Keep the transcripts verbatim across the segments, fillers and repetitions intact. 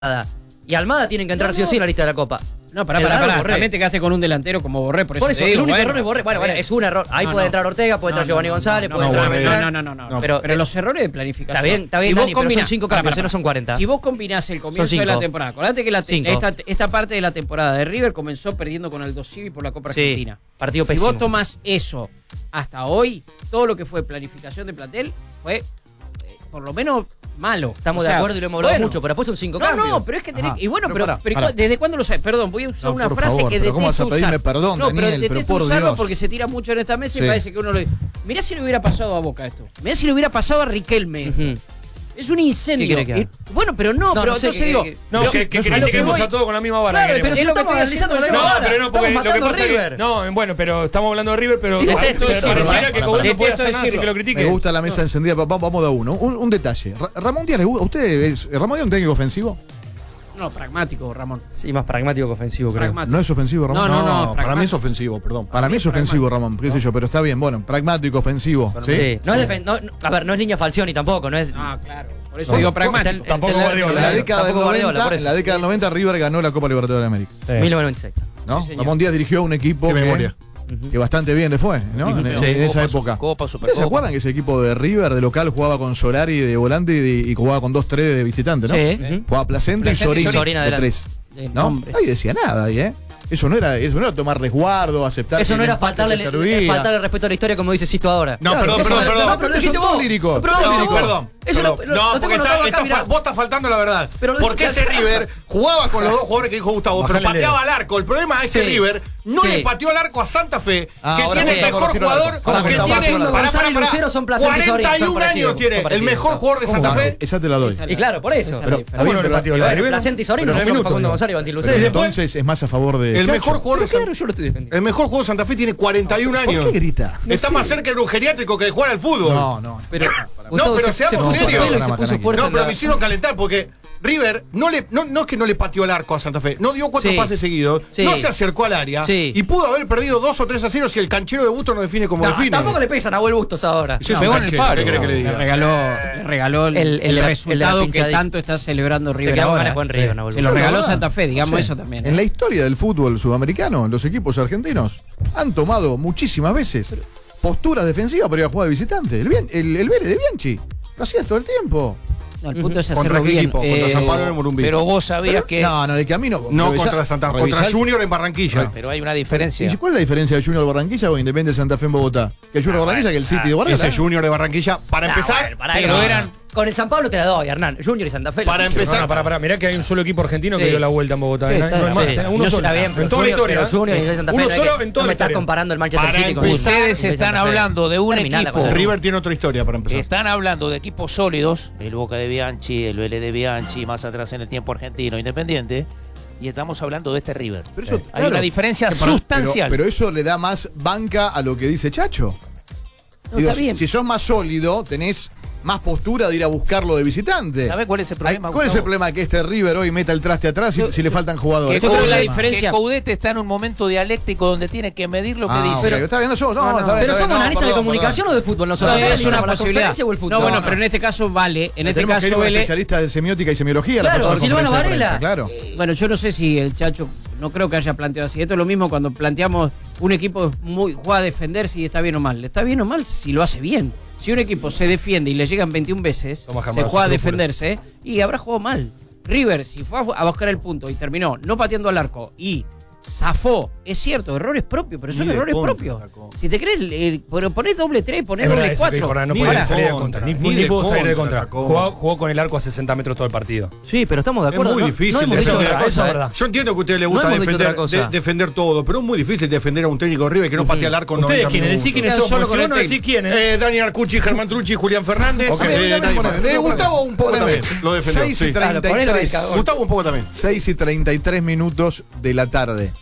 Y Almada tienen que entrar no, no. sí o sí en la lista de la Copa. No, pará, pará, pará. También te quedaste con un delantero como Borré, por eso, por eso te digo, el único bueno, error es Borré. Bueno, bueno, es un error. Ahí no, puede no. entrar Ortega, puede entrar no, Giovanni no, González, no, puede no, entrar no, Beltrán. no, no, no, no, no. Pero, pero los errores de planificación. Está bien, está bien, si Dani, combinás, pero son cinco cambios, no son cuarenta. Si vos combinás el comienzo de la temporada, acordate que la te, esta, esta parte de la temporada de River comenzó perdiendo con Aldo Civi por la Copa Argentina. Sí, partido si pésimo. vos tomás eso hasta hoy, todo lo que fue planificación de plantel fue eh, por lo menos malo. Estamos o sea, de acuerdo y lo hemos hablado bueno, mucho, pero después son cinco no, cambios. No, pero es que tenés. Ajá, y bueno, pero, pero, para, pero para. ¿desde cuándo lo sabes? Perdón, voy a usar no, una frase favor, que pero ¿cómo vas a detesto pedirme usar. perdón, no, Daniel? pero detesto Pero por usarlo Dios. porque se tira mucho en esta mesa sí. y parece que uno lo. Mirá si le hubiera pasado a Boca esto. Mirá si le hubiera pasado a Riquelme. Uh-huh. Es un incendio. ¿Qué bueno, pero no, no pero no sé, entonces que, digo. Que, no, que, que, que critiquemos a todos con la misma vara. Claro, pero si lo estamos analizando con la misma vara. No, pero no, porque lo que pasa River. es que. No, bueno, pero estamos hablando de River, pero. Pareciera que Cobol no puede hacer nada sin que lo critique. Me gusta la mesa encendida, vamos de uno. Un, un detalle. Ramón Díaz, ¿le gusta? ¿Usted es, Ramón Díaz es un técnico ofensivo? No, pragmático, Ramón. Sí, más pragmático que ofensivo, creo. ¿No es ofensivo, Ramón? No, no, no. Para mí es ofensivo, perdón. Para mí es ofensivo, Ramón, qué sé yo, pero está bien. Bueno, pragmático, ofensivo. ¿Sí? Sí. No es defen- no, a ver, no es línea Falcioni tampoco, no es. Ah, claro. Por eso no, digo pragmático. Tampoco Guardiola. En la década del noventa, en la década del noventa River ganó la Copa Libertadores de América. Sí. mil novecientos noventa y seis. ¿No? Sí, Ramón Díaz dirigió un equipo Qué que, memoria. que bastante bien le fue, ¿no? En, en, en esa época. Copa, ¿Ustedes se acuerdan que ese equipo de River de local jugaba con Solari de volante y, y jugaba con dos tres de visitante, ¿no? Sí. Jugaba Placenta y Sorina, Sorina de tres. ¿No? Nadie decía nada ahí, ¿eh? Eso no era, eso no era tomar resguardo, aceptar. Eso no era faltarle, faltarle respeto a la historia, como dice Sisto ahora. No, claro, perdón, perdón, perdón. No, pero dijiste vos. Lírico. Pero no, lírico. Perdón. Eso perdón. lo, lo, no, lo porque está, acá, está, vos estás faltando la verdad. Pero porque ese River jugaba con los dos jugadores que dijo Gustavo, pero pateaba al arco. El problema es que sí. River no sí. le pateó al arco a Santa Fe, ah, que tiene el mejor jugador, que tiene cuarenta y un años tiene el mejor jugador de Santa Fe. Esa te la doy. Y claro, por eso. A mí no le pateó el arco. Placenta y Sorina, lo mismo Facundo González y Bantil Lucero. Entonces es más a favor de. El mejor jugador de Santa Fe. Yo lo estoy defendiendo. El mejor jugador de Santa Fe tiene cuarenta y un años. ¿Por qué grita? Está más cerca de un geriátrico que de jugar al fútbol. No, no. Pero no, pero seamos serios. No, pero me hicieron calentar porque River no le no, no es que no le pateó el arco a Santa Fe, no dio cuatro sí. pases seguidos, sí. no se acercó al área sí. y pudo haber perdido dos o tres a cero si el canchero de Bustos no define como no, define. Tampoco le pesan a Nahuel Bustos ahora. No, pegó en el palo. ¿Qué cree que le diga? Le regaló, le regaló el, el, el, el resultado el que tanto está celebrando River ahora. Buen River, Nahuel se lo regaló Santa Fe, digamos sí. eso también. ¿eh? En la historia del fútbol sudamericano, los equipos argentinos han tomado muchísimas veces posturas defensivas para ir a jugar de visitante. El, bien, el, el Vélez de Bianchi lo hacía todo el tiempo. No, el punto es hacerlo bien. Equipo, eh, contra San Pablo en Morumbí. Pero vos sabías pero, que... No, no, el camino... No revisa, contra Santa Fe, contra Junior en Barranquilla. Pero hay una diferencia. ¿Y cuál es la diferencia de Junior de Barranquilla o Independiente de Santa Fe en Bogotá? Que el Junior de Barranquilla, que el City de Guadalajara. Ese Junior de Barranquilla, para no, empezar... Bueno, para pero eran... Con el San Pablo te la doy, Hernán. Junior y Santa Fe. Para empezar... No, no, para, para. Mirá que hay un solo equipo argentino sí. que dio la vuelta en Bogotá. Sí, no, no es más, sí. ¿eh? Uno no solo. Bien, en toda la historia. Junior y Santa Fe. Uno solo que, en toda no la me historia. estás comparando el Manchester para City con Ustedes están hablando de un equipo... River tiene otra historia para empezar. Están hablando de equipos sólidos. El Boca de Bianchi, el Vélez de Bianchi, más atrás en el tiempo argentino, Independiente. Y estamos hablando de este River. Pero eso, Hay claro, una diferencia pero, sustancial. Pero, pero eso le da más banca a lo que dice Chacho. No, Digo, está bien. Si sos más sólido, tenés más postura de ir a buscarlo de visitante. ¿Sabés cuál es el problema? ¿Cuál es el problema que este River hoy meta el traste atrás si, si le faltan jugadores? Que Yo creo que la Coudet, diferencia... que Coudet está en un momento dialéctico donde tiene que medir lo que ah, dice. Okay. Pero, Está bien, no somos, no, no, no, está bien, pero está somos bien, analistas no, de perdón, comunicación perdón. o de fútbol. Nosotros No, es una la posibilidad. O el fútbol. No, no, bueno, no. pero en este caso vale. En este Tenemos caso que ir a un vale. especialista de semiótica y semiología. Claro, la próxima Silvano conferencia de Varela. prensa, claro. Bueno, yo no sé si el Chacho, no creo que haya planteado así. Esto es lo mismo cuando planteamos un equipo muy juega a defender si está bien o mal. Está bien o mal si lo hace bien. Si un equipo se defiende y le llegan veintiuna veces, Toma, se juega a defenderse y habrá jugado mal. River, si fue a buscar el punto y terminó no pateando al arco y zafó, es cierto, errores propios, pero son Ni de errores contra, propios. sacó. Si te crees, eh, pero ponés doble tres, ponés Es verdad doble eso que dijo cuatro. Hernán, no Ni podía de salir de contra, contra. Ni, ni ni de pudo salir de contra, contra. atacó. Jugó, jugó con el arco a sesenta metros todo el partido. Sí, pero estamos de Es acuerdo. muy no, difícil no hemos dicho defender. otra cosa, Eso es ¿eh? verdad. Yo entiendo que a usted le gusta No hemos dicho defender, otra cosa. de- defender todo, pero es muy difícil defender a un técnico de River que no patea el arco en ¿Ustedes noventa quiénes? minutos. Decí quiénes Quedan son. solo Porque con si el vos no decís técnico. quiénes. Eh, Dani Arcucci, Germán Trucci, Julián Fernández. Ok, Eh, dame, nadie poneme, más. Eh, poneme. Gustavo un poco Poneme. también. Lo defendió. seis y sí. Claro, ponele el treinta y tres. cagón. Gustavo un poco también. seis y treinta y tres minutos de la tarde.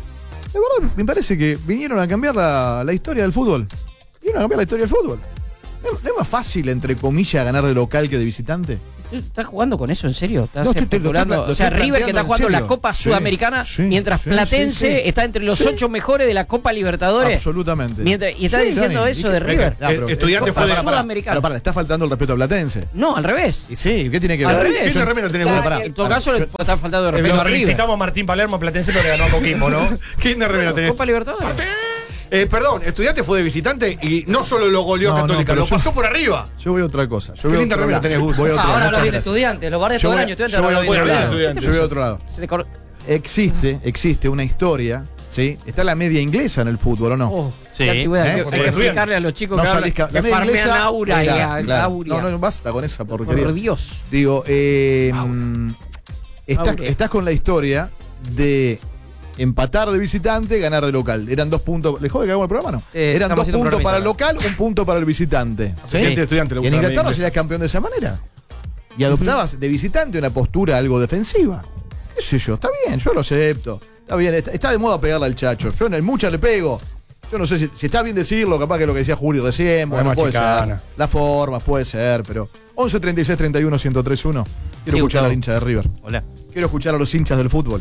De verdad, me parece que vinieron a cambiar la, la historia del fútbol. Vinieron a cambiar la historia del fútbol. ¿No es, no es más fácil, entre comillas, ganar de local que de visitante? ¿Estás jugando con eso en serio? ¿Estás No, estoy- te lo especulando? estoy- lo O sea, estoy River que está planteando en jugando la serio. Copa Sí, Sudamericana, sí, mientras sí, Platense sí, sí. está entre los Sí. ocho mejores de la Copa Libertadores. Absolutamente. Mientras- y está Sí, diciendo Dani, eso y de que- River. Ah, pero- Eh, estudiante Copa fue de la- Sudamericana. Pero para, le está faltando el respeto a Platense. No, al revés. Y sí, ¿qué tiene que ver? Al revés. ¿Qué remera tenés Claro, vos? Pará, en todo pará. caso le puede estar faltando de Pero respeto a River. felicitamos a Martín Palermo Platense, pero le ganó a Coquimbo, ¿no? ¿Qué remera tenés? Copa Libertadores. Eh, perdón, estudiante fue de visitante y no solo lo goleó No, a no, Católica, pero lo yo- pasó por arriba. Yo voy a otra cosa. Yo Qué voy a linda otro remera lado. tenés, Gus. Voy a otro Ah, ahora lado. lo viene Muchas estudiante, lo guardé Yo todo el voy- año. Estudiante yo ahora voy lo a viene otro lado. estudiante. Yo voy a otro lado. Se le cor- Existe, existe una historia, ¿sí? Está la media inglesa en el fútbol, ¿o no? Oh, Sí. ya te voy a- ¿Eh? hay que Porque explicarle a los chicos No que, hablan- salís ca- que la media farmean inglesa. Aura y Claro, a- claro. Aurea. No, no, basta con esa porquería. Por Dios. Digo, eh, mm, estás, Aurea. estás con la historia de empatar de visitante, ganar de local. Eran dos puntos. ¿Les jode que hagamos el programa, no? Eh, Eran estamos dos haciendo un puntos para el programita local, un punto para el visitante. ¿sí? Gente de estudiante le Y en gusta la Inglaterra media serías campeón de esa manera. Y adoptabas de visitante una postura algo defensiva. ¿Qué sé yo? Está bien, yo lo acepto. Está bien, está, está de moda pegarle al chacho. Yo en el mucha le pego. Yo no sé si, si está bien decirlo, capaz que lo que decía Juli recién, bueno, Además, puede chicana. ser. Las formas, puede ser, pero. once treinta y seis treinta y uno ciento tres uno. Quiero Sí, escuchar Gustavo. al hincha de River. Hola. Quiero escuchar a los hinchas del fútbol.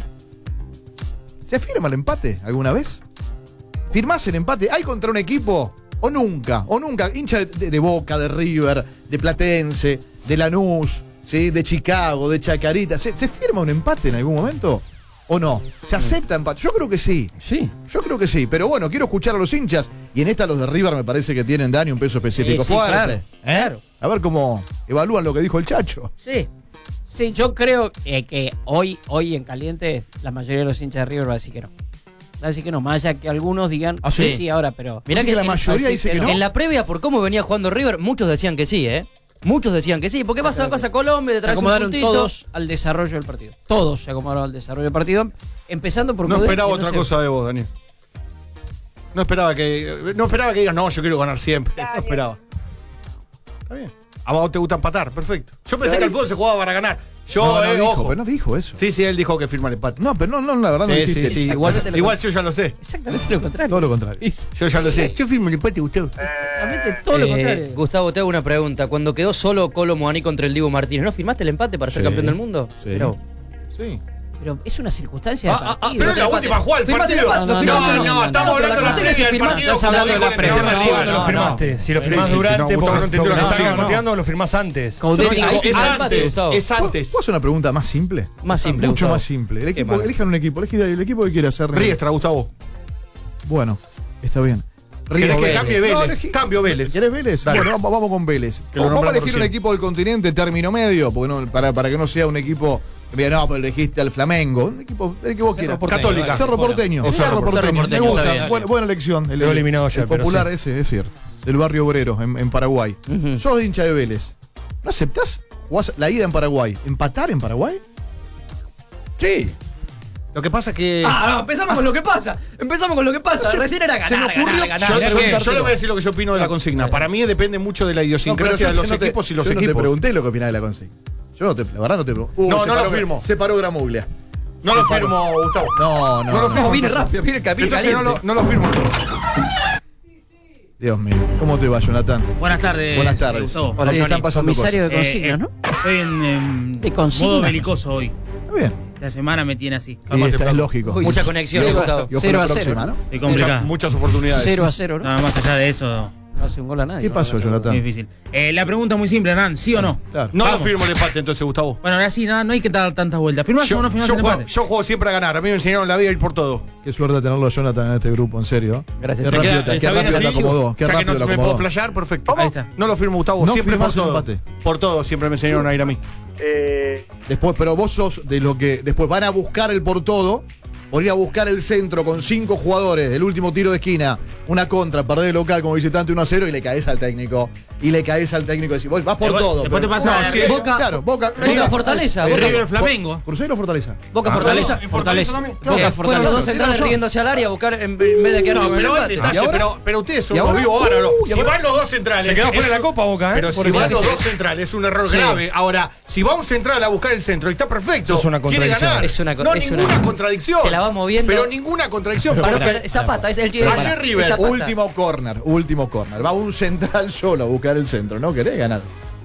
¿Se firma el empate alguna vez? ¿Firmás el empate? ¿Hay contra un equipo? ¿O nunca? ¿O nunca? Hincha de, de- de Boca, de River, de Platense, de Lanús, ¿sí? De Chicago, de Chacarita. ¿Se, ¿Se firma un empate en algún momento? ¿O no? ¿Se acepta empate? Yo creo que sí. Sí. Yo creo que sí. Pero bueno, quiero escuchar a los hinchas. Y en esta los de River me parece que tienen, Dani, un peso específico Sí, sí, fuerte. claro, ¿Eh? claro. A ver cómo evalúan lo que dijo el Chacho. Sí. Sí, yo creo eh, que hoy, hoy en caliente, la mayoría de los hinchas de River va a decir que no. Va a decir que no, más allá que algunos digan ¿Ah, sí? sí, sí, ahora, pero. Mirá Así que que la en- mayoría así dice que que no. no. En la previa, por cómo venía jugando River, muchos decían que sí, ¿eh? Muchos decían que sí. ¿Por qué vas a, vas a Colombia, te Se traes un acomodaron puntito? todos al desarrollo del partido. Todos se acomodaron al desarrollo del partido. Empezando por No Coudet, esperaba que no otra sé- cosa de vos, Daniel. No esperaba que. No esperaba que digas, no, yo quiero ganar siempre. No esperaba. Está bien. A vos te gusta empatar, perfecto. Yo pensé que el fútbol se jugaba para ganar. Yo, no, no eh, dijo, ojo. pero no dijo eso. Sí, sí, él dijo que firma el empate. No, pero no, no, la verdad no Sí, dijiste. sí, sí. Exactamente lo Igual yo ya lo sé. Exactamente lo contrario. Todo lo contrario. Yo ya lo sé. Yo firmo el empate, Gustavo. Exactamente todo lo Eh, contrario. Gustavo, te hago una pregunta. Cuando quedó solo Colo Muani contra el Diego Martínez, ¿no firmaste el empate para ser Sí. campeón del mundo? Sí. Pero, Sí. Pero es una circunstancia de Ah, ah, ah, partido. Pero es la empate. última jugada del Firmate el partido. empate, No, lo no, firmaste, No, no, no, no, estamos no, hablando de la no sé previa si del firmás, partido. estás como hablando de dijo la el previa entrenador del de partido. River. lo no, firmaste. Si lo Sí, firmás sí, sí, durante, no, porque, Gustavo, no entiendo porque lo que lo está estaban diciendo, goteando, lo firmás antes. Coudet No, dijo- es el empate, antes. Gustavo. Es ¿Puedo antes. puedo hacer una pregunta más simple? más simple, Mucho Gustavo. más simple. El equipo, malo. elijan un equipo. Elijan el equipo que quiere hacer. Riestra, Gustavo. Bueno, está bien. ¿Querés que Vélez. cambie No, Vélez? elegí- Cambio Vélez. ¿Querés Vélez? Dale. Bueno, vamos, vamos con Vélez. Que lo Vamos a nombramos elegir un recién. equipo del continente término medio, porque no, para, para que no sea un equipo que diga, no, pero elegiste al Flamengo. Un equipo, el que vos quieras. Porteño, Católica. dale. Cerro Porteño. O Cerro Cerro Porteño. Porteño, Me está gusta. bien. Buena, buena elección. El, Quedó eliminado ayer, el pero popular sí. ese, es cierto. Del barrio obrero, en, en Paraguay. Ujú. Sos hincha de Vélez. ¿No aceptás? ¿Jugás la ida en Paraguay? ¿Empatar en Paraguay? Sí. Lo que pasa es que. Ah, no, empezamos con lo que pasa. Empezamos con lo que pasa. Recién era se me ganar, ocurrió- ganar, Yo, ganar. yo- ganar. yo le voy a decir lo que yo opino de la consigna. Para mí depende mucho de la idiosincrasia yo- de los yo no te- equipos y los yo no equipos. te pregunté lo que opinás de la consigna. Yo no te, la verdad no te pregunté. Uh, No, se no lo paró- firmo. Se paró Gramuglia. No lo firmo, Gustavo. No, no. No lo no. firmo. No, viene entonces. rápido, viene el camino Entonces no caliente. lo, no lo firmo entonces. Dios mío. ¿Cómo te va, Jonathan? Buenas tardes. Buenas tardes. Gustavo. Hola, Ahí Johnny. están pasando Comisario cosas. de consignas, Eh, ¿no? eh, Estoy en, en ¿De consigna? modo belicoso hoy. Está bien. Esta semana me tiene así. Y esta es lógico. Uy, Mucha conexión, cero- Gustavo. Y ojo cero la a cero, próxima, ¿no? ¿no? Estoy complicada. Muchas, muchas oportunidades. cero a cero, ¿no? Nada más allá de eso, No hace un gol a nadie. ¿Qué ¿no? pasó, muy Jonathan? difícil. Eh, la pregunta es muy simple, Hernán. ¿Sí o no? Claro. No lo Vamos. firmo el empate entonces, Gustavo. Bueno, ahora sí, nada, no hay que dar tantas vueltas. ¿Firmás Yo, o no firmás yo el juego, empate? yo juego siempre a ganar. A mí me enseñaron la vida a ir por todo. Qué suerte tenerlo a Jonathan en este grupo, en serio. Gracias. Qué Te rápido, queda- te, qué está bien rápido te así, acomodó. Qué ya que rápido no te me puedo acomodó. playar, perfecto. Ahí está. No lo firmo, Gustavo. No siempre por firmás el todo. empate. Por todo, siempre me enseñaron a ir a mí. Después, pero vos sos de lo que después van a buscar el por todo, por ir a buscar el centro con cinco jugadores, el último tiro de esquina, una contra, perder el local como visitante uno a cero y le caes al técnico. Y le caes al técnico y decís, vos vas por Después- todo. después pero- te pasa No, a- sí, Boca- claro, Boca, Boca Fortaleza, eh, Boca- River Flamengo. Cruzeiro Fortaleza. Boca Fortaleza. Fortaleza. Boca Boca Fueron los Fortaleza. dos centrales riendo hacia el área a buscar en, en vez de quedarse No, con el pero hay empate. detalle, ¿Y ahora? pero, pero ustedes son ¿Y los ahora? vivos ahora, ¿no? Uh, ¿y Si ahora? van los dos centrales. Se quedó es- fuera de la Copa, Boca, ¿eh? Pero Por si eso. van los dos centrales, es un error Sí. grave. Ahora, si va un central a buscar el centro y está perfecto, Eso es una quiere contradicción. ganar. Es una co- no, es ninguna una- contradicción. Te la va moviendo. Pero ninguna contradicción. Pero, Porque- pero Zapata, es el que. Ayer River, es Zapata. Último corner, último corner. Va un central solo a buscar el centro, ¿no querés ganar?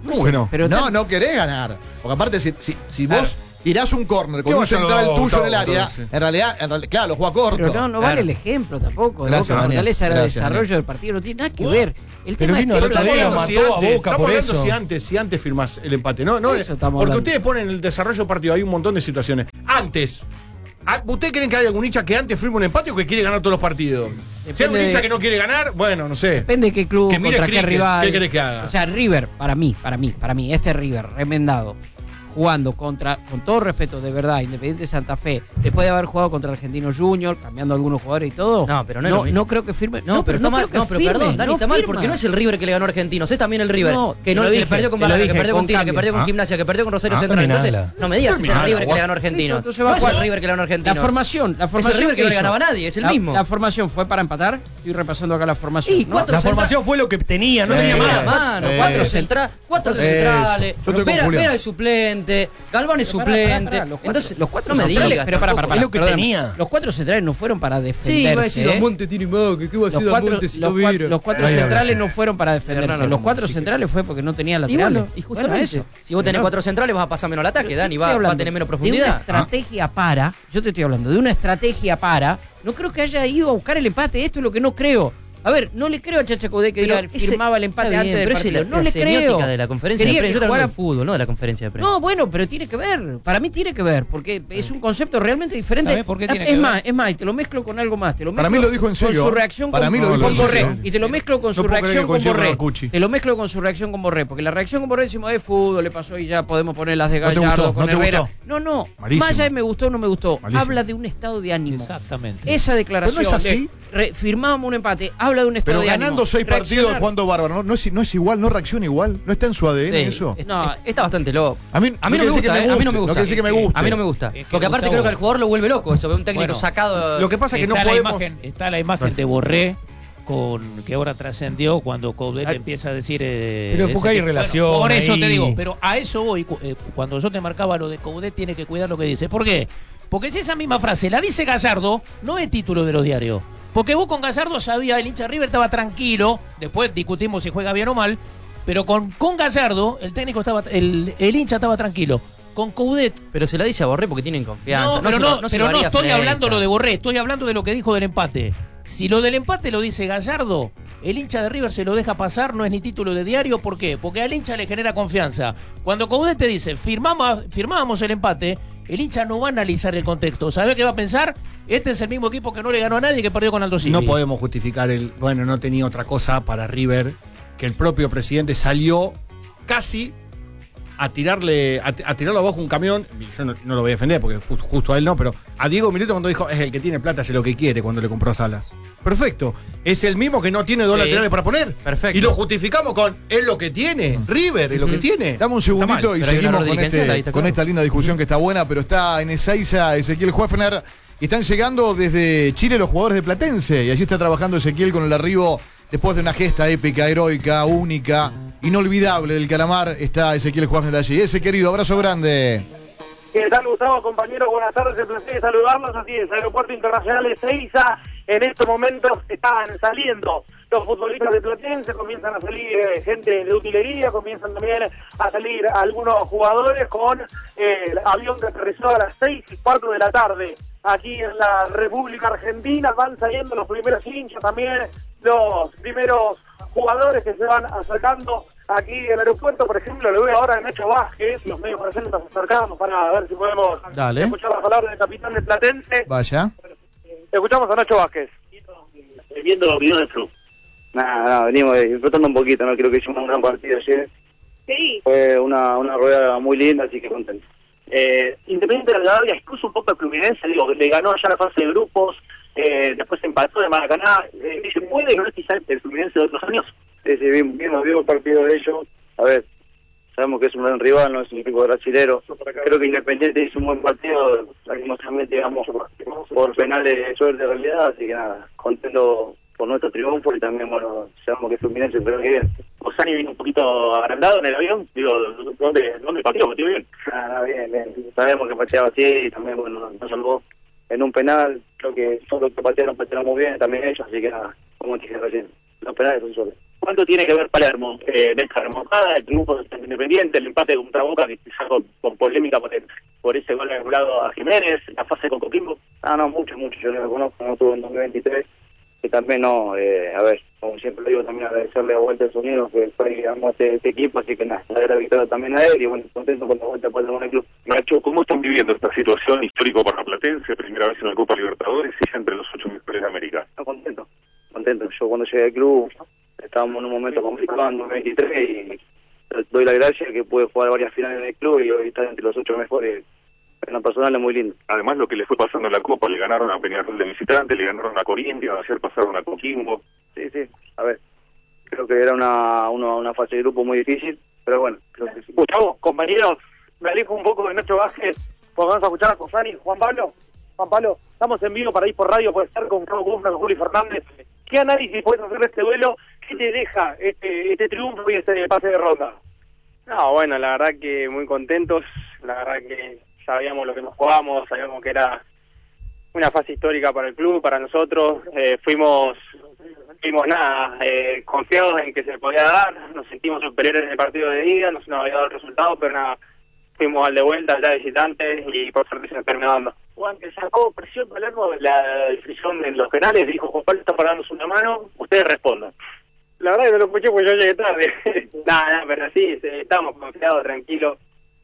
¿Cómo que no? Pero no, tan- no querés ganar. Porque aparte, si, si, si vos tirás un córner con ¿Qué un vayan central los tuyo en el octavos, área, entonces? en realidad, en realidad, claro, lo juega corto. Pero no, no Claro. vale el ejemplo tampoco. De Gracias, Boca Daniel. Fortaleza era el Gracias, desarrollo Daniel. del partido, no tiene nada que ver. El Pero tema vino es el que otro Estamos día, hablando, si mató a antes, Boca estamos por hablando eso. si antes, si antes firmás el empate. No, no, Eso estamos porque hablando. ustedes ponen el desarrollo del partido, hay un montón de situaciones. Antes, ¿a- ¿ustedes creen que hay algún hincha que antes firme un empate o que quiere ganar todos los partidos? Si hay Depende un hincha de- que no quiere ganar, bueno, no sé. Depende de qué club, Que mire contra qué cricket, rival. ¿qué querés que haga? O sea, River, para mí, para mí, para mí, este River, remendado, jugando contra, con todo respeto, de verdad, Independiente Santa Fe, después de haber jugado contra Argentino Junior, cambiando algunos jugadores y todo. No, pero no es no, lo mismo. no creo que firme. No, pero está mal. creo No, que pero firme, perdón, Dani, no está mal firma. porque no es el River que le ganó a Argentinos, es también el River. No, que te no lo que dije, perdió con te lo Barraca, que dije, perdió con con Tigre, que cambio. perdió con Ah. Gimnasia, que perdió con Rosario Ah, Central. no Entonces, nada. no me digas si es el Nada, River que guau. le ganó a Argentinos. Listo, entonces va No a es el jugar- River que le ganó a La Argentinos. formación, la formación. River que no le hizo. ganaba a nadie, es el La- mismo. La formación fue para empatar. Estoy repasando acá la formación. Y ¿no? cuatro La centra- formación fue lo que tenía, no Eh, tenía Mira, más. mano, Eh, cuatro, eso. centra- cuatro Eso. centrales. Yo estoy con Vera, Julián. Vera es suplente. Galván es Pero pará, pará, suplente. pará, los cuatro- Entonces, los cuatro no me centrales- digas. pero para, para, tampoco. Es lo que perdóname. tenía. Los cuatro centrales no fueron para defenderse. Sí, iba a decir ¿eh? Damonte tiene más. ¿Qué va a Los decir cuatro, Damonte si los no cuatro- vieron? los cuatro No hay centrales relación. no fueron para defenderse. Raro, Los no, cuatro sí. centrales fue porque no tenía Y laterales. bueno, y justamente, Bueno, eso. si vos tenés Pero cuatro centrales vas a pasar menos al ataque, Yo Dani, te va, estoy va a hablando tener menos De una profundidad. estrategia para, yo te estoy hablando de una estrategia para, no creo que haya ido a buscar el empate, esto es lo que no creo. A ver, no le creo a Chacha Coudet que Pero diga, ese- firmaba el empate está bien, antes del pero esa es partido. la- no la le semiótica creo. de la conferencia Quería de prensa. que Yo te hablo jugara- de fútbol, no de la conferencia de prensa. No, bueno, pero tiene que ver. Para mí tiene que ver, porque es un concepto realmente diferente. ¿Sabés por qué tiene es que más, ver? es más, y te lo mezclo con algo más. Te lo Para mezclo mí lo dijo en serio, Con su ¿eh? reacción Para con, mí lo dijo con en Borré. serio. Y te lo mezclo con No su puedo creer reacción que con coincido con Borré. el Cuchi. Te lo mezclo con su reacción con Borré. Porque la reacción con Borré decimos, es fútbol, le pasó y ya podemos poner las de ¿No te Gallardo gustó? con ¿No te Herrera. gustó? No, no. Malísimo. Más allá de me gustó o no me gustó. Malísimo. Habla de un estado de ánimo. Exactamente. Esa declaración Pero no es así. de re- firmábamos un empate, habla de un estado Pero de ánimo. ganando seis partidos, Reaccionar. jugando bárbaro, ¿no? No es, no es igual, no reacciona igual, no está en su A D N Sí, eso. es- No, es- está bastante loco. A mí, A mí no me quiere decir gusta, que eh, a mí no me guste, gusta. quiere decir que me guste. A mí no me gusta. Es que Porque aparte Gustavo- creo que al jugador lo vuelve loco eso, ve un técnico Bueno, sacado. Lo que pasa es que no está, la podemos. imagen, está la imagen de Borré con que ahora trascendió cuando Coudet Ah. empieza a decir eh, Pero ese porque hay tipo- relación por eso ahí. te digo, pero a eso voy cu- eh, cuando yo te marcaba lo de Coudet tiene que cuidar lo que dice. ¿Por qué? Porque si esa misma frase la dice Gallardo, no es título de los diarios. Porque vos con Gallardo sabías, el hincha de River estaba tranquilo, después discutimos si juega bien o mal, pero con, con Gallardo el técnico estaba, el, el hincha estaba tranquilo. Con Coudet Pero se la dice a Borré porque tienen confianza. no, pero se no, lo- se pero lo no haría estoy Freitas. hablando lo de Borré, estoy hablando de lo que dijo del empate. Si lo del empate lo dice Gallardo, el hincha de River se lo deja pasar, no es ni título de diario. ¿Por qué? Porque al hincha le genera confianza. Cuando Coudet te dice, firmamos, firmábamos el empate, el hincha no va a analizar el contexto. ¿Sabe qué va a pensar? Este es el mismo equipo que no le ganó a nadie y que perdió con Aldo Civi. No podemos justificar el. Bueno, no tenía otra cosa para River que el propio presidente salió casi a tirarle a, a tirarlo abajo un camión. Yo no, no lo voy a defender porque ju- justo a él no, pero a Diego Milito cuando dijo es el que tiene plata hace lo que quiere cuando le compró Salas. Perfecto. Es el mismo que no tiene dos Sí. laterales para poner. Perfecto. Y lo justificamos con es lo que tiene. River es lo que tiene. Dame un Está mal. segundito y pero hay un seguimos error con, dirigencial, ahí este, está con claro. esta linda discusión que está buena, pero está en Ezeiza Ezequiel Hoefner y están llegando desde Chile los jugadores de Platense y allí está trabajando Ezequiel con el arribo después de una gesta épica, heroica, única, inolvidable del Calamar. Está Ezequiel Hoefner allí. Ese querido, abrazo grande. ¿Qué tal, Gustavo, compañero? Buenas tardes, el placer de saludarlos. Así es, Aeropuerto Internacional de Ezeiza. En estos momentos están saliendo los futbolistas de Platense, comienzan a salir eh, gente de utilería, comienzan también a salir algunos jugadores con eh, el avión que aterrizó a las seis y cuarto de la tarde. Aquí en la República Argentina van saliendo los primeros hinchas, también los primeros jugadores que se van acercando aquí en el aeropuerto. Por ejemplo, lo veo ahora a Nacho Vázquez, los medios presentes nos acercamos para ver si podemos Dale. escuchar las palabras del capitán de Platense. Vaya. Escuchamos a Nacho Vázquez. Viendo los videos del club. Nada, nada, venimos disfrutando un poquito, ¿no? Creo que hicimos un gran partido ayer. Sí. Fue una, una rueda muy linda, así que contento. Eh, Independiente de la Rivadavia, incluso un poco el Fluminense, digo, le ganó ya la fase de grupos, eh, después empató de Maracaná. Eh, ¿Se puede no quizás el Fluminense de otros años? Sí, sí, vimos, vimos, vimos el partido de ellos. A ver, sabemos que es un gran rival, no es un equipo brasilero. Creo que Independiente hizo un buen partido, lastimosamente, digamos, por penales de suerte de realidad, así que nada, contento por nuestro triunfo y también, bueno, sabemos que Fluminense, pero que bien. Osani vino un poquito agrandado en el avión, digo, ¿dónde, dónde pateó? ¿Pateó bien? Nada, bien, bien. Sabemos que pateaba así y también, bueno, nos salvó en un penal. Creo que todos los que patearon, patearon muy bien, también ellos, así que nada, como dije recién, los penales son solos. ¿Cuánto tiene que ver Palermo? Eh, de esta remontada, el triunfo de Independiente, el empate contra Boca, que quizás con, con polémica por, el, por ese gol anulado a Jiménez, la fase con Coquimbo. Ah, no, mucho, mucho. Yo lo conozco, no tuve en dos mil veintitrés. Que también no, eh, a ver, como siempre lo digo, también agradecerle a Vuelta de Sonido, que fue, digamos, este, este equipo, así que nada, darle la victoria también a él y bueno, contento con la vuelta por el club. Nacho, ¿cómo están viviendo esta situación histórico para Platense? Primera vez en la Copa Libertadores y ya entre los ocho mejores de América. No, contento, contento. Yo cuando llegué al club estábamos en un momento complicado en dos mil veintitrés y doy la gracia que pude jugar varias finales en el club y hoy estar entre los ocho mejores. En lo personal es muy lindo. Además, lo que le fue pasando en la Copa, le ganaron a Peñarol de visitante, le ganaron a Corinthians, ayer pasaron a Coquimbo. Sí, sí, a ver, creo que era una, una, una fase de grupo muy difícil, pero bueno, creo que sí. Gustavo, compañeros, me alejo un poco de nuestro básquet, porque vamos a escuchar a Cosani. Juan Pablo, Juan Pablo, estamos en vivo para ir por radio, puede estar con Carlos Guzmán, con Juli Fernández. ¿Qué análisis puedes hacer de este duelo? ¿Qué te deja este, este triunfo y este pase de ronda? No, bueno, la verdad que muy contentos, la verdad que sabíamos lo que nos jugábamos, sabíamos que era una fase histórica para el club, para nosotros, eh, fuimos, fuimos nada, eh, confiados en que se podía dar, nos sentimos superiores en el partido de ida, no se nos había dado el resultado, pero nada, fuimos al de vuelta ya visitantes y por suerte se nos terminó dando. Juan, que sacó presión Palermo la decisión en los penales, dijo Juan Pablo está parándose una mano, ustedes respondan. La verdad que no lo escuché porque yo llegué tarde. Nada, nada, pero sí, estábamos confiados, tranquilos.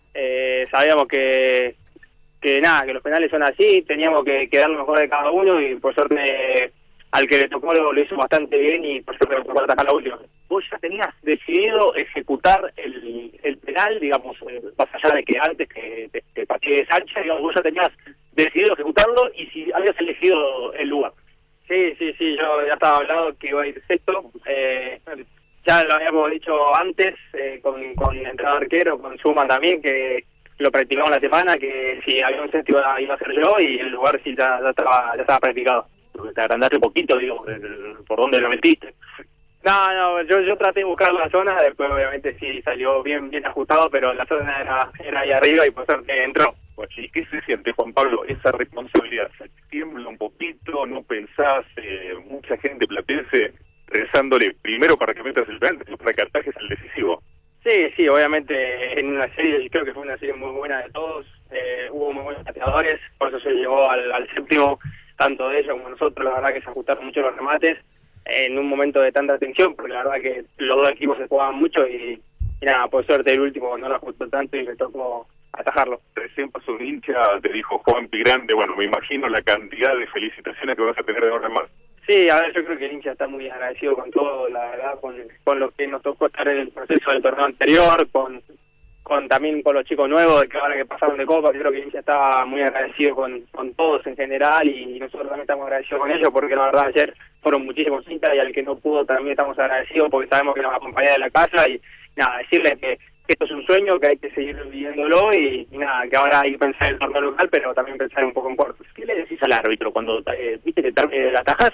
Eh, sabíamos que que nada, que los penales son así, teníamos que, que dar lo mejor de cada uno y por suerte al que le tocó lo, lo hizo bastante bien y por suerte le tocó atacar la última. Vos ya tenías decidido ejecutar el, el penal, digamos, eh, más allá de que antes que te, te pateé de Sánchez, digamos, vos ya tenías decidido ejecutarlo y si habías elegido el lugar. Sí, sí, sí, yo ya estaba hablado que iba a ir sexto, eh, ya lo habíamos dicho antes eh, con, con el entrenador arquero, con Schumann también, que lo practicamos la semana, que si había un sexto iba, iba a ser yo y el lugar sí ya, ya estaba ya estaba practicado. Te agrandaste un poquito, digo, por dónde lo metiste. No, no, yo yo traté de buscar la zona, después obviamente sí salió bien bien ajustado, pero la zona era, era ahí arriba y por suerte entró. Pues, ¿y qué se siente, Juan Pablo, esa responsabilidad? ¿Se tiembla un poquito? ¿No pensás? Eh, mucha gente platense rezándole primero para que metas el penal, para que atajes el decisivo. Sí, sí, obviamente en una serie, creo que fue una serie muy buena de todos, eh, hubo muy buenos pateadores, por eso se llegó al, al séptimo, tanto de ellos como nosotros, la verdad que se ajustaron mucho los remates en un momento de tanta tensión, porque la verdad que los dos equipos se jugaban mucho y, y nada, por suerte el último no lo ajustó tanto y me tocó atajarlo. Recién pasó un hincha, te dijo Juan Pigrande, bueno, me imagino la cantidad de felicitaciones que vas a tener de ahora en más. Sí, a ver, yo creo que el hincha está muy agradecido con todo, la verdad, con, con lo que nos tocó estar en el proceso del torneo anterior, con con también con los chicos nuevos que ahora que pasaron de Copa, creo que el hincha está muy agradecido con, con todos en general y nosotros también estamos agradecidos con ellos porque la verdad ayer fueron muchísimos hinchas y al que no pudo también estamos agradecidos porque sabemos que nos acompaña de la casa y nada, decirles que, que esto es un sueño, que hay que seguir viviéndolo y, y nada, que ahora hay que pensar en el torneo local pero también pensar un poco en cuartos. ¿Qué le decís al árbitro cuando eh, viste que eh, la atajas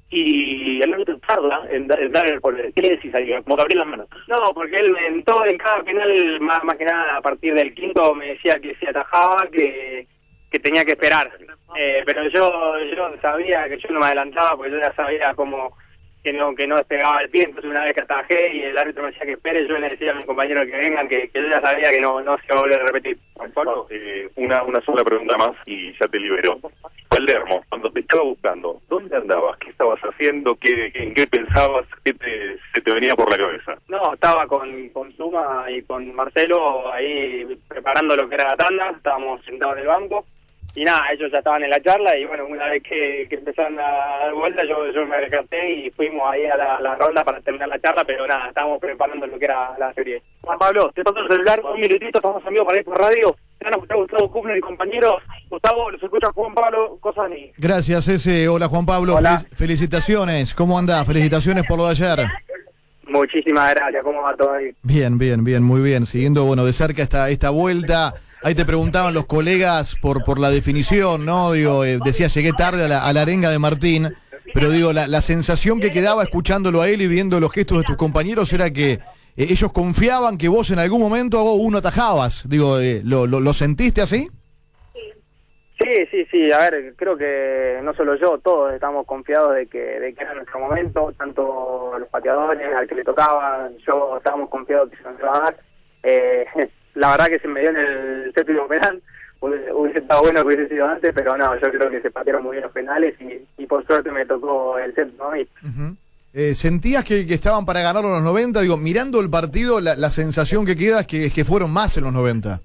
y el árbitro tarda en dar en el poder? ¿Qué le decís ahí? Como que abrir las manos. No, porque él en todo, en cada penal, más, más que nada a partir del quinto, me decía que si atajaba, que, que tenía que esperar. Eh, pero yo yo sabía que yo no me adelantaba, porque yo ya sabía como que no que no despegaba el pie, entonces una vez que atajé y el árbitro me decía que espere, yo le decía a mis compañeros que vengan, que, que yo ya sabía que no, no se iba a volver a repetir. Juan Pablo, eh, una, una sola pregunta más y ya te libero. Palermo, cuando te estaba buscando, ¿dónde andabas? ¿Qué estabas haciendo? ¿Qué, qué, ¿En qué pensabas? ¿Qué te, se te venía por la cabeza? No, estaba con, con Suma y con Marcelo ahí preparando lo que era la tanda, estábamos sentados en el banco y nada, ellos ya estaban en la charla y bueno, una vez que, que empezaron a dar vuelta yo, yo me rescaté y fuimos ahí a la, la ronda para terminar la charla, pero nada, estábamos preparando lo que era la serie. Juan Pablo, te paso el celular, un minutito, estamos amigos para ir por radio. Te van a escuchar Gustavo Kufner y compañeros. Gustavo, los escucha Juan Pablo Cosani. Gracias, ese. Hola, Juan Pablo. Hola. Fel- felicitaciones. ¿Cómo anda? Felicitaciones por lo de ayer. Muchísimas gracias, ¿cómo va todo ahí? Bien, bien, bien, muy bien. Siguiendo, bueno, de cerca esta, esta vuelta. Ahí te preguntaban los colegas por, por la definición, ¿no? Digo, eh, decía, llegué tarde a la, a la arenga de Martín, pero digo, la, la sensación que quedaba escuchándolo a él y viendo los gestos de tus compañeros era que eh, ellos confiaban que vos en algún momento vos uno atajabas. Digo, eh, ¿lo, lo, ¿lo sentiste así? Sí, Sí, sí, sí, a ver, creo que no solo yo, todos estamos confiados de que, de que era nuestro momento, tanto los pateadores, al que le tocaba, yo estábamos confiados que se nos iba a dar. Eh, la verdad que se me dio en el séptimo penal, hubiese, hubiese estado bueno que hubiese sido antes, pero no, yo creo que se patearon muy bien los penales y, y por suerte me tocó el séptimo a mí. Uh-huh. eh, ¿Sentías que, que estaban para ganar los noventa? Digo, mirando el partido, la, la sensación que queda es que, es que fueron más en los noventa.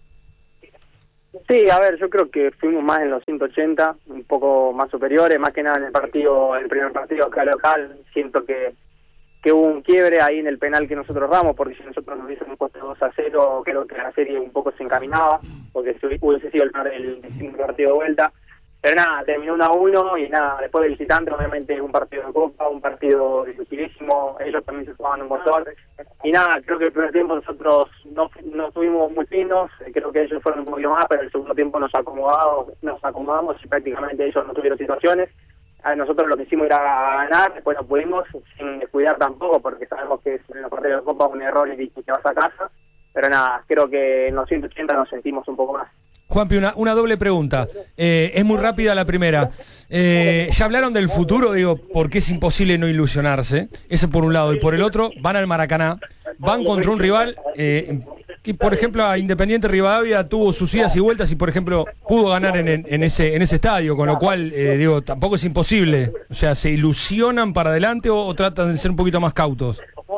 Sí, a ver, yo creo que fuimos más en los ciento ochenta, un poco más superiores, más que nada en el partido, el primer partido acá local, siento que, que hubo un quiebre ahí en el penal que nosotros damos, porque si nosotros nos hubiésemos puesto dos a cero, creo que la serie un poco se encaminaba, porque si hubiese sido el, el, el partido de vuelta. Pero nada, terminó uno a uno y nada, después de visitante, obviamente un partido de Copa, un partido dificilísimo, ellos también se jugaban un montón. Y nada, creo que el primer tiempo nosotros no, no estuvimos muy finos, creo que ellos fueron un poquito más, pero el segundo tiempo nos acomodamos, nos acomodamos y prácticamente ellos no tuvieron situaciones. A nosotros lo que hicimos era ganar, después no pudimos, sin descuidar tampoco, porque sabemos que es en los partidos de Copa un error y te vas a casa. Pero nada, creo que en los ciento ochenta nos sentimos un poco más. Juanpi, una, una doble pregunta. Eh, es muy rápida la primera. Eh, ya hablaron del futuro, digo, porque es imposible no ilusionarse. Eso por un lado. Y por el otro, van al Maracaná, van contra un rival eh, que, por ejemplo, a Independiente Rivadavia tuvo sus idas y vueltas y, por ejemplo, pudo ganar en, en, en ese en ese estadio, con lo cual, eh, digo, tampoco es imposible. O sea, ¿se ilusionan para adelante o, o tratan de ser un poquito más cautos?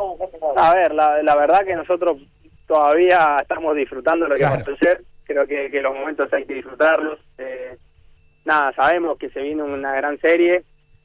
A ver, la, la verdad que nosotros todavía estamos disfrutando lo que Claro. vamos a hacer. Creo que, que los momentos hay que disfrutarlos. Eh, nada, sabemos que se viene una gran serie.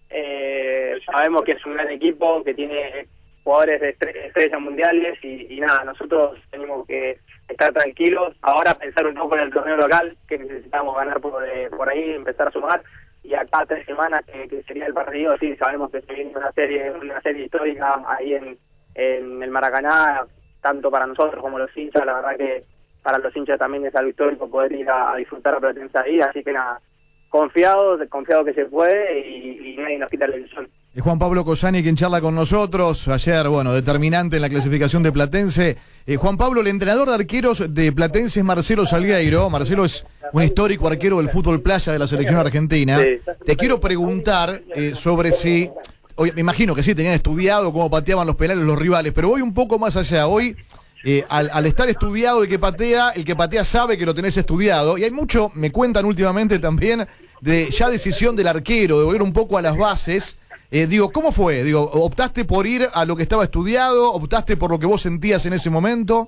Eh, sabemos que es un gran equipo, que tiene jugadores de estre- estrellas mundiales y, y nada, nosotros tenemos que estar tranquilos. Ahora pensar un poco en el torneo local, que necesitamos ganar por, eh, por ahí, empezar a sumar. Y acá tres semanas, que, que sería el partido, sí, sabemos que se viene una serie una serie histórica ahí en, en el Maracaná, tanto para nosotros como los hinchas. La verdad que para los hinchas también es algo histórico poder ir a, a disfrutar a Platense ahí, así que nada, confiados, confiado que se puede y, y nadie nos quita la ilusión. Es Juan Pablo Cosani quien charla con nosotros. Ayer, bueno, determinante en la clasificación de Platense. Eh, Juan Pablo, el entrenador de arqueros de Platense es Marcelo Salgueiro. Marcelo es un histórico arquero del fútbol playa de la selección argentina. Sí. Te quiero preguntar eh, sobre si... Hoy, me imagino que sí, tenían estudiado cómo pateaban los penales los rivales, pero voy un poco más allá. Hoy... Eh, al, al estar estudiado el que patea, el que patea sabe que lo tenés estudiado, y hay mucho, me cuentan últimamente también, de ya decisión del arquero, de volver un poco a las bases. Eh, digo, ¿cómo fue? Digo, ¿optaste por ir a lo que estaba estudiado? ¿Optaste por lo que vos sentías en ese momento?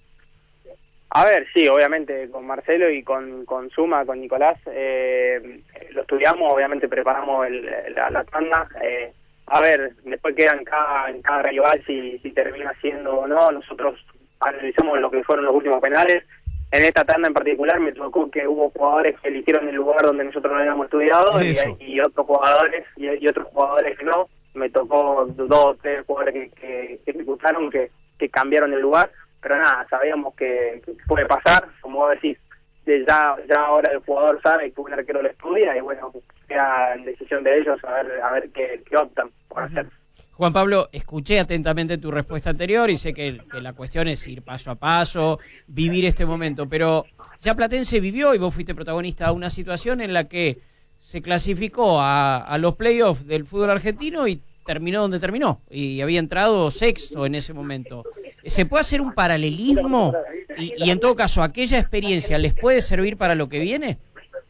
A ver, sí, obviamente con Marcelo y con, con Suma, con Nicolás, eh, lo estudiamos, obviamente preparamos el, la, la tanda. Eh, a ver, después queda en cada, en cada rival si, si termina siendo o no. Nosotros analizamos lo que fueron los últimos penales. En esta tanda en particular me tocó que hubo jugadores que eligieron el lugar donde nosotros no habíamos estudiado y, y otros jugadores y, y otros jugadores que no. Me tocó dos o tres jugadores que, que, que ejecutaron que, que cambiaron el lugar, pero nada, sabíamos que, que puede pasar, como vos decís, de ya, ya ahora el jugador sabe que un arquero lo estudia y bueno, queda en decisión de ellos a ver, a ver qué, qué optan por hacer. Juan Pablo, escuché atentamente tu respuesta anterior y sé que, que la cuestión es ir paso a paso, vivir este momento, pero ya Platense vivió y vos fuiste protagonista de una situación en la que se clasificó a, a los playoffs del fútbol argentino y terminó donde terminó, y había entrado sexto en ese momento. ¿Se puede hacer un paralelismo? Y, y en todo caso, ¿aquella experiencia les puede servir para lo que viene?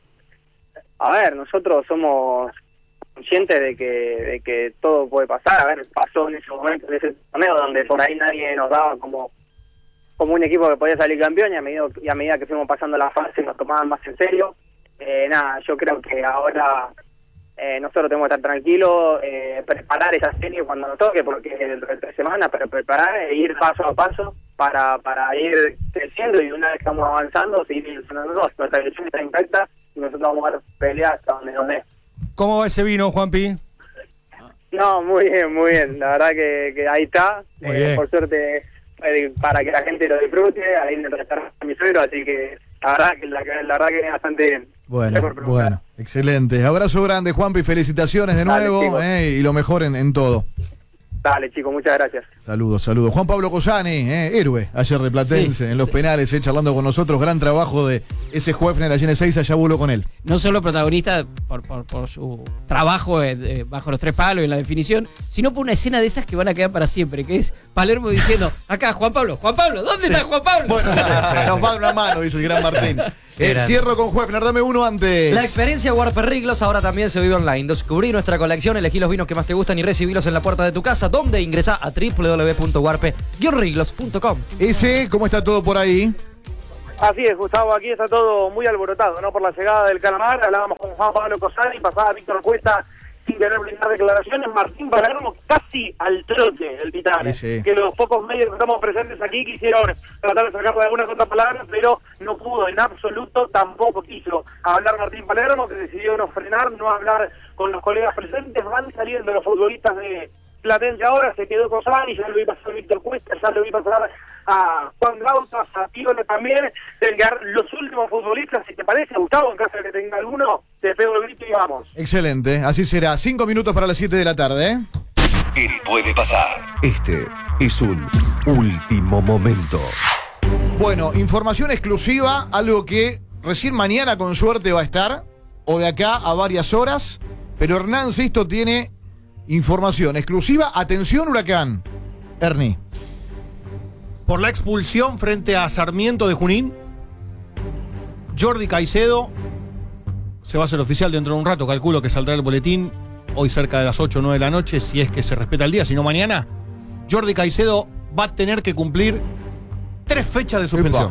A ver, nosotros somos conscientes de que de que todo puede pasar. A ver, pasó en ese momento, en ese torneo donde por ahí nadie nos daba como como un equipo que podía salir campeón, y a medida, y a medida que fuimos pasando la fase nos tomaban más en serio. Eh, nada, yo creo que ahora eh, nosotros tenemos que estar tranquilos, eh, preparar esa serie cuando nos toque, porque es dentro de tres semanas, pero preparar e ir paso a paso para para ir creciendo, y una vez que estamos avanzando, seguir ilusionándonos. Nuestra ilusión está intacta y nosotros vamos a dar pelea hasta donde nos dé. ¿Cómo va ese vino, Juanpi? No, muy bien, muy bien. La verdad que, que ahí está. Muy Eh, bien. por suerte, eh, para que la gente lo disfrute, ahí en el restaurante de mi suegro, así que la verdad que la, la verdad que es bastante bien. Bueno, bueno, excelente. Abrazo grande, Juanpi, felicitaciones de Dale, nuevo, chicos. eh, y lo mejor en, en todo. Dale, chicos, muchas gracias. Saludos, saludos. Juan Pablo Collani, eh, héroe ayer de Platense, Sí, en los sí. penales, eh, charlando con nosotros. Gran trabajo de ese Juefner allí en Ezeiza, ya vuelo con él. No solo protagonista por, por, por su trabajo eh, de- bajo los tres palos y en la definición, sino por una escena de esas que van a quedar para siempre, que es Palermo diciendo, acá, Juan Pablo, Juan Pablo, ¿dónde está Juan Pablo? Bueno, nos va a dar una mano, dice el gran Martín. Eh, Grande. cierro con Juefner, dame uno antes. La experiencia Warper Riglos ahora también se vive online. Descubrí nuestra colección, elegí los vinos que más te gustan y recibílos en la puerta de tu casa, donde ingresa a doble u doble u doble u punto warpe guion riglos punto com. Ese, ¿cómo está todo por ahí? Así es, Gustavo, aquí está todo muy alborotado, ¿no? Por la llegada del calamar, hablábamos con Juan Pablo Cosani, pasaba Víctor Cuesta sin querer brindar declaraciones, Martín Palermo casi al trote del Titán, Sí, sí. que los pocos medios que estamos presentes aquí quisieron tratar de sacarle alguna otra palabra, pero no pudo, en absoluto tampoco quiso hablar Martín Palermo, que decidió no frenar, no hablar con los colegas presentes. Van saliendo los futbolistas de Platense ahora, se quedó Cosani, ya lo vi pasar a Víctor Cuesta, ya lo vi pasar a Juan Gautas, a Piola también. Deben quedar los últimos futbolistas, si te parece, Gustavo, en caso de que tenga alguno, te pego el grito y vamos. Excelente, así será. Cinco minutos para las siete de la tarde, ¿eh? ¿Qué puede pasar? Este es un último momento. Bueno, información exclusiva, algo que recién mañana con suerte va a estar, o de acá a varias horas, pero Hernán Sisto tiene información exclusiva. Atención, Huracán. Ernie. Por la expulsión frente a Sarmiento de Junín, Jordi Caicedo se va a hacer oficial dentro de un rato, calculo que saldrá el boletín hoy cerca de las ocho o nueve de la noche, si es que se respeta el día, si no mañana. Jordi Caicedo va a tener que cumplir tres fechas de suspensión.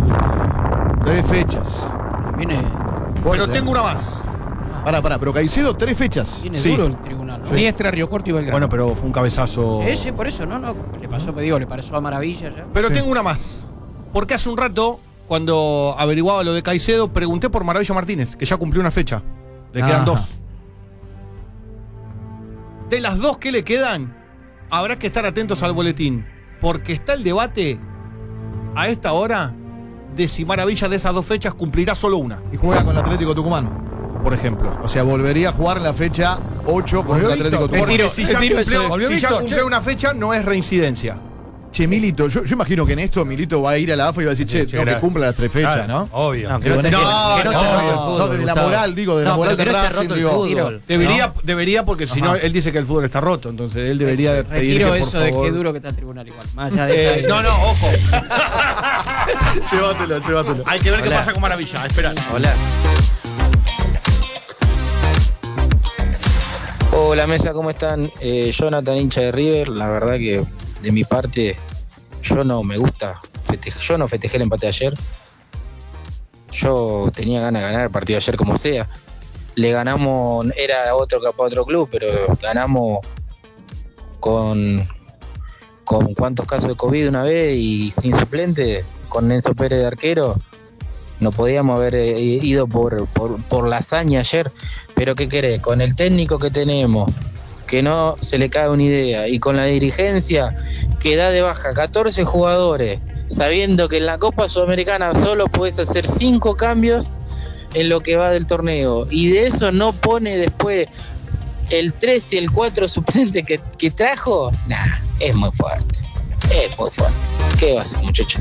Tres fechas. Viene, Pero tengo una más. Pará, pará, pero Caicedo, tres fechas. viene Sí. duro el tribunal, ¿no? Sí. Diestra, Río Cuarto y Belgrano. Bueno, pero fue un cabezazo. Sí, sí, por eso, no, no, le pasó, me digo, le pareció a maravilla ya. Pero Sí. tengo una más. Porque hace un rato, cuando averiguaba lo de Caicedo, pregunté por Maravilla Martínez, que ya cumplió una fecha. Le quedan Ajá. dos. De las dos que le quedan, habrá que estar atentos al boletín. Porque está el debate a esta hora de si Maravilla de esas dos fechas cumplirá solo una, Y juega con el Atlético Tucumán. por ejemplo. O sea, volvería a jugar en la fecha ocho contra el Volvió Atlético Víctor. Tucumán. Porque si ya tiro ese. cumplió, Volvió si ya Víctor, cumplió che. una fecha, no es reincidencia. Che, Milito, yo, yo imagino que en esto Milito va a ir a la A F A y va a decir, che, Sí, che, no, que gracias. cumpla las tres fechas, Claro, ¿no? Obvio. No, que Digo, no, en te, este- que no te no, roto el no, fútbol, desde la Gustavo. moral, digo, de la No, moral pero de que no esté Racing, roto el digo. fútbol. Debería, ¿no? debería porque si Ajá. no, él dice que el fútbol está roto. Entonces él debería de pedir Retiro que, por eso de favor... qué duro que está el tribunal igual. Más allá de Eh, no, no, ojo. Llévatelo, llévatelo. Hay que ver qué Hola. pasa con Maravilla. Espera. Hola. Hola mesa, ¿cómo están? Eh, Jonathan, hincha de River, la verdad que de mi parte yo no me gusta, festejar, yo no festejé el empate de ayer, yo tenía ganas de ganar el partido de ayer como sea, le ganamos, era otro para otro club, pero ganamos con, con cuántos casos de COVID una vez y sin suplente, con Enzo Pérez de arquero. No podíamos haber eh, ido por, por, por la hazaña ayer, pero ¿qué querés? Con el técnico que tenemos, que no se le cae una idea, y con la dirigencia que da de baja catorce jugadores, sabiendo que en la Copa Sudamericana solo puedes hacer cinco cambios en lo que va del torneo, y de eso no pone después el tres y el cuatro suplente que, que trajo, nah, es muy fuerte, es muy fuerte. ¿Qué va a hacer, muchacho?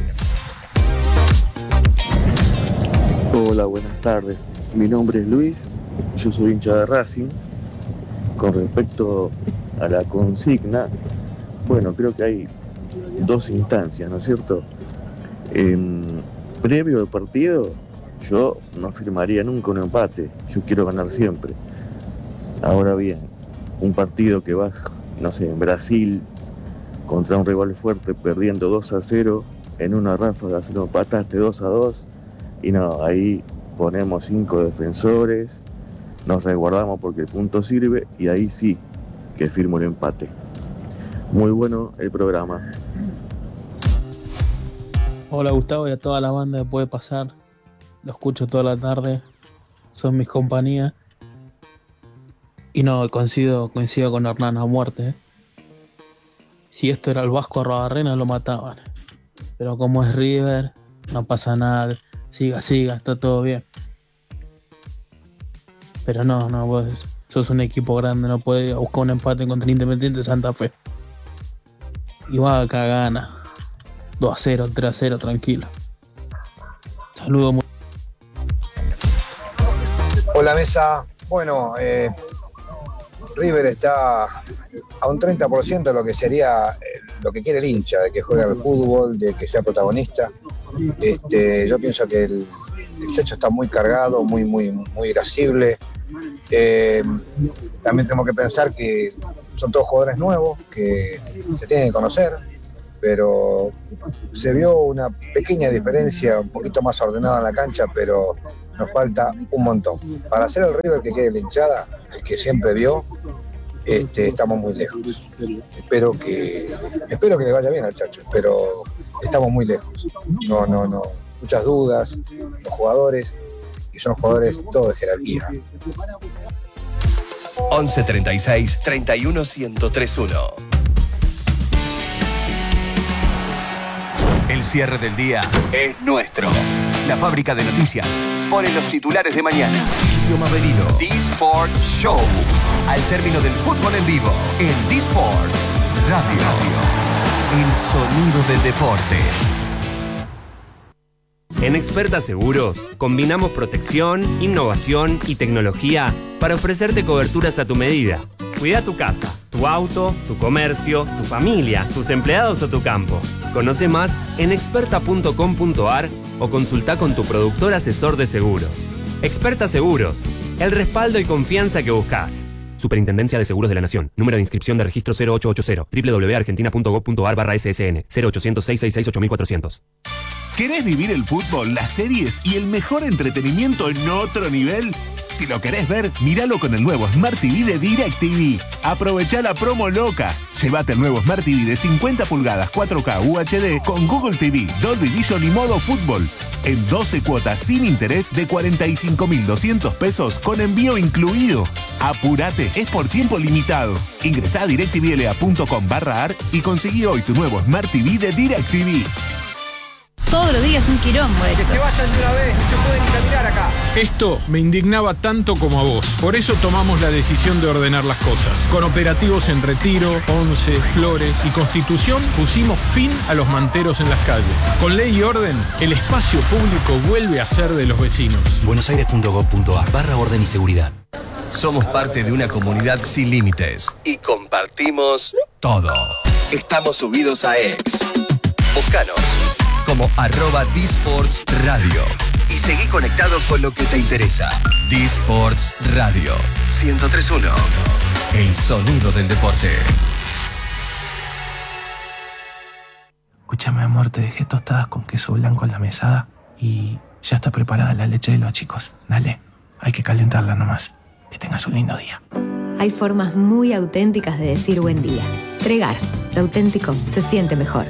Hola, buenas tardes. Mi nombre es Luis, yo soy hincha de Racing. Con respecto a la consigna, bueno, creo que hay dos instancias, ¿no es cierto? En previo al partido, yo no firmaría nunca un empate, yo quiero ganar siempre. Ahora bien, un partido que vas, no sé, en Brasil, contra un rival fuerte, perdiendo dos a cero, en una ráfaga se lo empataste dos a dos, y no, ahí ponemos cinco defensores, nos resguardamos porque el punto sirve, y ahí sí que firmo el empate. Muy bueno el programa. Hola Gustavo y a toda la banda que puede pasar. Lo escucho toda la tarde. Son mis compañías. Y no, coincido, coincido con Hernán a muerte. ¿eh? Si esto era el Vasco Arrobarrena lo mataban. Pero como es River, no pasa nada. Siga, siga, está todo bien. Pero no, no, vos sos un equipo grande, no podés buscar un empate contra Independiente Santa Fe. y Boca gana. dos a cero, tres a cero, tranquilo. Saludos. Muy... Hola mesa, bueno, eh, River está a un treinta por ciento de lo que sería eh, lo que quiere el hincha, de que juegue al fútbol, de que sea protagonista. Este, yo pienso que el, el Chacho está muy cargado, muy, muy, muy irascible. Eh, también tenemos que pensar que son todos jugadores nuevos, que se tienen que conocer, pero se vio una pequeña diferencia, un poquito más ordenada en la cancha, pero nos falta un montón. Para ser el River que quiere la hinchada, el que siempre vio, este, estamos muy lejos. Espero que, espero que le vaya bien al Chacho, pero estamos muy lejos. No, no, no. Muchas dudas, los jugadores, y son jugadores todos de jerarquía. once treinta y seis, treinta y uno, ciento tres uno. El cierre del día es nuestro. La fábrica de noticias pone los titulares de mañana. Silvio Maverino, D-Sports Show. Al término del fútbol en vivo, en D-Sports Radio. El sonido del deporte. En Experta Seguros, combinamos protección, innovación y tecnología para ofrecerte coberturas a tu medida. Cuida tu casa, tu auto, tu comercio, tu familia, tus empleados o tu campo. Conoce más en experta punto com punto a r o consulta con tu productor asesor de seguros. Experta Seguros, el respaldo y confianza que buscas. Superintendencia de Seguros de la Nación. Número de inscripción de registro cero ocho ocho cero. doble u doble u doble u punto argentina punto gov punto a r barra S S N. cero ochocientos, seiscientos sesenta y seis, ocho mil cuatrocientos. ¿Querés vivir el fútbol, las series y el mejor entretenimiento en otro nivel? Si lo querés ver, míralo con el nuevo Smart T V de DirecTV. Aprovechá la promo loca. Llévate el nuevo Smart T V de cincuenta pulgadas cuatro K U H D con Google T V, Dolby Vision y modo fútbol. En doce cuotas sin interés de cuarenta y cinco mil doscientos pesos con envío incluido. Apurate, es por tiempo limitado. Ingresá a directvla punto com barra ar y conseguí hoy tu nuevo Smart T V de DirecTV. Todos los días un quilombo esto. Que se vayan de una vez, no se pueden ni caminar acá. Esto me indignaba tanto como a vos. Por eso tomamos la decisión de ordenar las cosas. Con operativos en Retiro, Once, Flores y Constitución pusimos fin a los manteros en las calles. Con ley y orden, el espacio público vuelve a ser de los vecinos. buenosaires punto gov punto a r barra orden y seguridad. Somos parte de una comunidad sin límites y compartimos todo. Estamos subidos a X. Búscanos como arroba D-Sports Radio y seguí conectado con lo que te interesa. D-Sports Radio ciento tres punto uno. El sonido del deporte. Escúchame, amor, te dejé tostadas con queso blanco en la mesada y ya está preparada la leche de los chicos. Dale, hay que calentarla nomás. Que tengas un lindo día. Hay formas muy auténticas de decir buen día. Tregar, lo auténtico se siente mejor.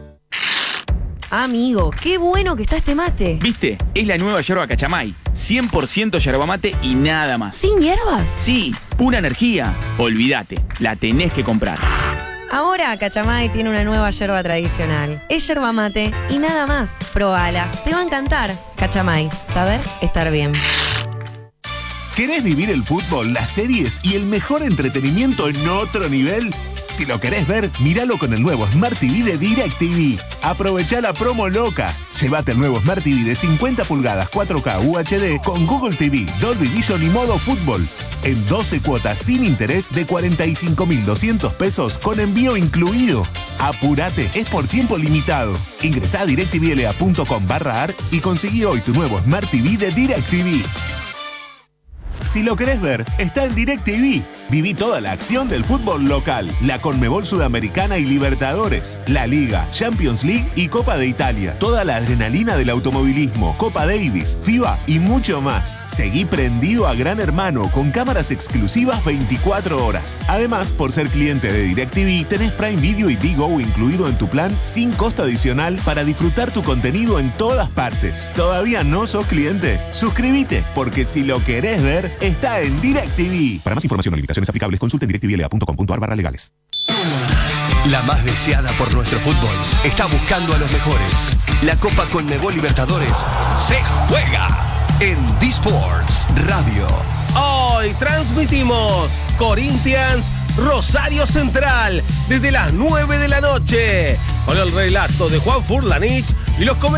Amigo, qué bueno que está este mate. ¿Viste? Es la nueva yerba Cachamay. cien por ciento yerba mate y nada más. ¿Sin hierbas? Sí, pura energía. Olvídate, la tenés que comprar. Ahora Cachamay tiene una nueva yerba tradicional. Es yerba mate y nada más. Probala, te va a encantar. Cachamay, saber estar bien. ¿Querés vivir el fútbol, las series y el mejor entretenimiento en otro nivel? Si lo querés ver, míralo con el nuevo Smart T V de DirecTV. Aprovechá la promo loca. Llévate el nuevo Smart T V de cincuenta pulgadas cuatro K U H D con Google T V, Dolby Vision y modo fútbol. En doce cuotas sin interés de cuarenta y cinco mil doscientos pesos con envío incluido. Apurate, es por tiempo limitado. Ingresá a directvla punto com barra ar y conseguí hoy tu nuevo Smart T V de DirecTV. Si lo querés ver, está en DirecTV. Viví toda la acción del fútbol local, la Conmebol Sudamericana y Libertadores, la Liga, Champions League y Copa de Italia. Toda la adrenalina del automovilismo, Copa Davis, FIBA y mucho más. Seguí prendido a Gran Hermano con cámaras exclusivas veinticuatro horas. Además, por ser cliente de DirecTV, tenés Prime Video y Digo incluido en tu plan sin costo adicional para disfrutar tu contenido en todas partes. ¿Todavía no sos cliente? Suscríbete, porque si lo querés ver, está en DirecTV. Para más información o limitaciones aplicables, consulta en directvla punto com punto a r barra legales. La más deseada por nuestro fútbol está buscando a los mejores. La Copa Conmebol Libertadores se juega en D-Sports Radio. Hoy transmitimos Corinthians Rosario Central, desde las nueve de la noche, con el relato de Juan Furlanich y los comentarios